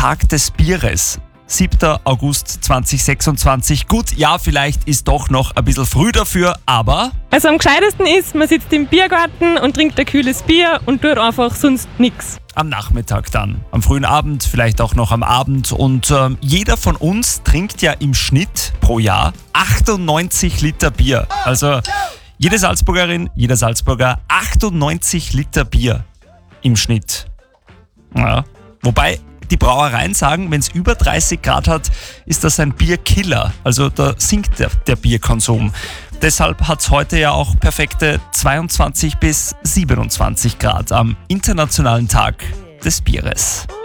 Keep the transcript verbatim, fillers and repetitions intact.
Tag des Bieres. siebter August zweitausendsechsundzwanzig. Gut, ja, vielleicht ist doch noch ein bisschen früh dafür, aber... Also am gescheitesten ist, man sitzt im Biergarten und trinkt ein kühles Bier und tut einfach sonst nichts. Am Nachmittag dann, am frühen Abend, vielleicht auch noch am Abend. Und ähm, jeder von uns trinkt ja im Schnitt pro Jahr achtundneunzig Liter Bier. Also jede Salzburgerin, jeder Salzburger achtundneunzig Liter Bier im Schnitt. Ja, wobei... Die Brauereien sagen, wenn es über dreißig Grad hat, ist das ein Bierkiller. Also da sinkt der, der Bierkonsum. Deshalb hat es heute ja auch perfekte zweiundzwanzig bis siebenundzwanzig Grad am Internationalen Tag des Bieres.